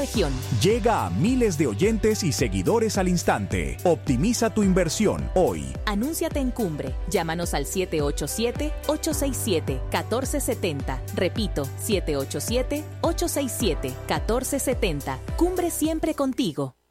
región. Llega a miles de oyentes y seguidores al instante. Optimiza tu inversión hoy. Anúnciate en Cumbre. Llámanos al 787-867-1470. Repito, 787-867-1470. Cumbre siempre contigo.